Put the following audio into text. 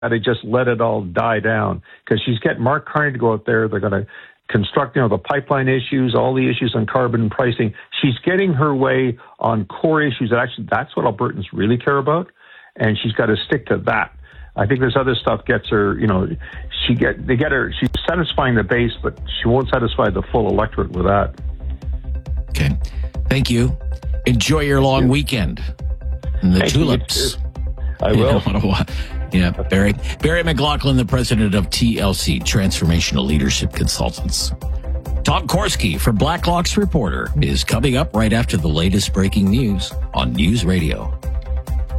to just let it all die down, because she's getting Mark Carney to go out there. They're going to construct, the pipeline issues, all the issues on carbon pricing. She's getting her way on core issues. That's what Albertans really care about, and she's got to stick to that. I think this other stuff gets her, she's satisfying the base, but she won't satisfy the full electorate with that. Okay. Thank you. Enjoy your long weekend. And the tulips. I will. Yeah, Barry McLaughlin, the president of TLC, Transformational Leadership Consultants. Tom Korski from Blacklock's Reporter is coming up right after the latest breaking news on News Radio.